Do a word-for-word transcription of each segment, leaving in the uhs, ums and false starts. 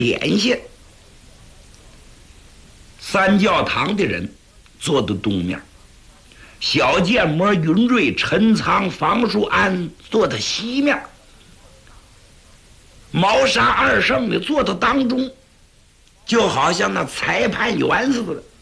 点心。三教堂的人坐的东面，小建模、云瑞、陈仓、房叔安坐的西面，毛沙二圣呢坐到当中，就好像那裁判员似的。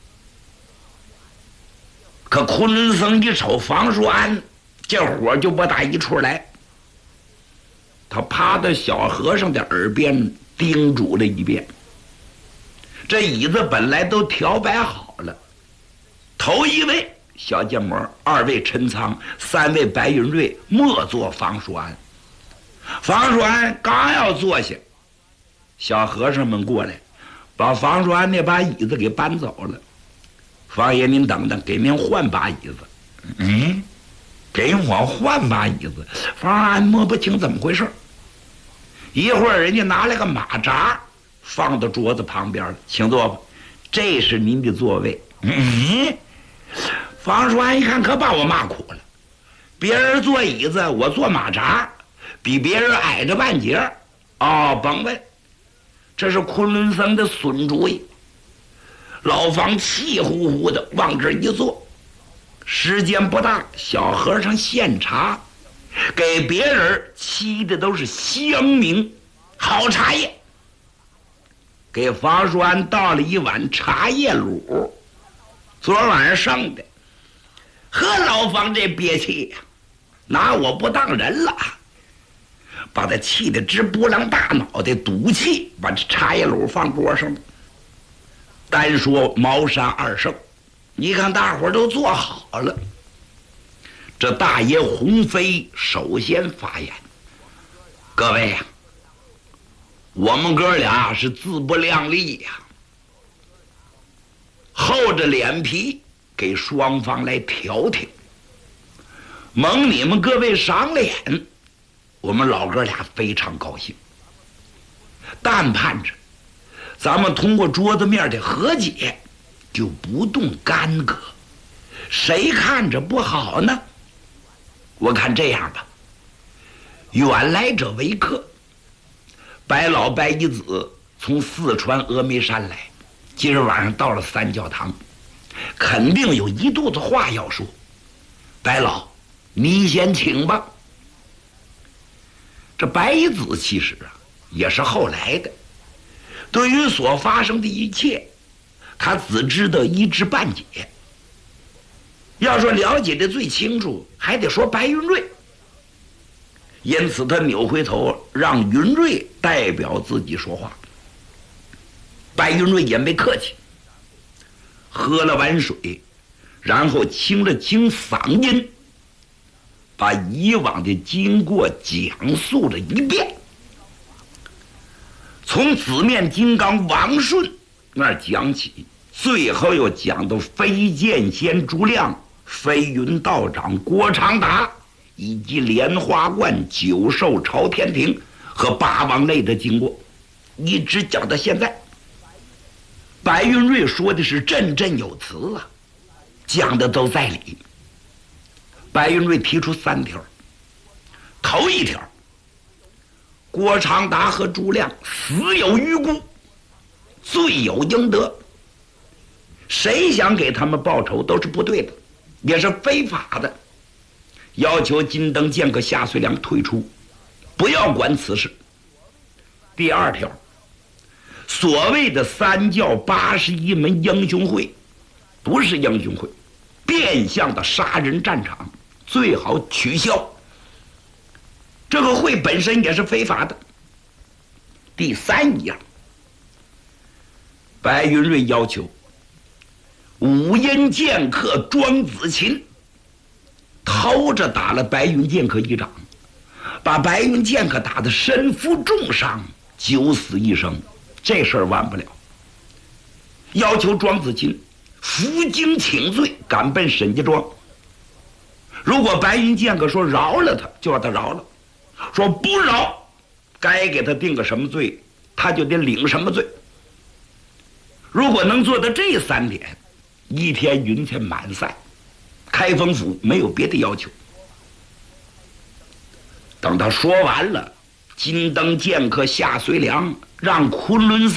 可昆仑僧一瞅房叔安，这火就不打一处来。他趴到小和尚的耳边叮嘱了一遍。这椅子本来都调摆好了，头一位小建模，二位陈仓，三位白云瑞，末座房叔安。房叔安刚要坐下，小和尚们过来，把房叔安那把椅子给搬走了。房爷，您等等，给您换把椅子。嗯，给我换把椅子。房安摸不清怎么回事，一会儿人家拿来个马扎放到桌子旁边了，请坐吧，这是您的座位。嗯，房叔安一看，可把我骂苦了。别人坐椅子，我坐马扎，比别人矮着半截。哦，甭问，这是昆仑僧的损主意。老房气呼呼的往这一坐，时间不大，小和尚献茶，给别人沏的都是香茗好茶叶，给房叔安倒了一碗茶叶卤，昨晚上剩的。和老房这憋气呀，拿我不当人了，把他气得直拨浪大脑袋，赌气把这茶叶卤放桌上了。单说茅山二圣，你看大伙儿都坐好了，这大爷洪飞首先发言：各位呀、啊，我们哥俩是自不量力呀、啊，厚着脸皮给双方来调停，蒙你们各位赏脸，我们老哥俩非常高兴，但盼着咱们通过桌子面的和解，就不动干戈。谁看着不好呢？我看这样吧，远来者为客。白老白一子从四川峨眉山来，今儿晚上到了三教堂，肯定有一肚子话要说。白老，你先请吧。这白一子其实啊，也是后来的。对于所发生的一切，他只知道一知半解。要说了解的最清楚，还得说白云瑞。因此他扭回头让云瑞代表自己说话。白云瑞也没客气，喝了碗水，然后清了清嗓音，把以往的经过讲述了一遍。从紫面金刚王顺那儿讲起，最后又讲到飞剑仙朱亮、飞云道长郭长达，以及莲花观九兽朝天庭和八王类的经过，一直讲到现在。白云瑞说的是振振有词啊，讲的都在理。白云瑞提出三条，头一条，郭长达和朱亮死有余辜，罪有应得，谁想给他们报仇都是不对的，也是非法的。要求金灯剑客夏遂良退出，不要管此事。第二条，所谓的三教八十一门英雄会不是英雄会，变相的杀人战场，最好取消。这个会本身也是非法的。第三样，白云瑞要求五阴剑客庄子琴偷着打了白云剑客一掌，把白云剑客打得身负重伤，九死一生，这事儿完不了。要求庄子琴负荆请罪，赶奔沈家庄。如果白云剑客说饶了他，就让他饶了；说不饶，该给他定个什么罪，他就得领什么罪。如果能做到这三点，一天云彩满散，开封府没有别的要求。等他说完了，金灯剑客夏遂良让昆仑